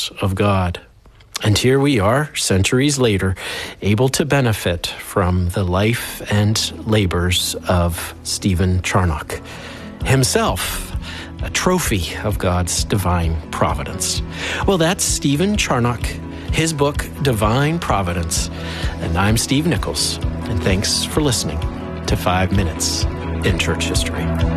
grace of God. And here we are, centuries later, able to benefit from the life and labors of Stephen Charnock, himself a trophy of God's divine providence. Well, that's Stephen Charnock, his book, Divine Providence. And I'm Steve Nichols, and thanks for listening to 5 Minutes in Church History.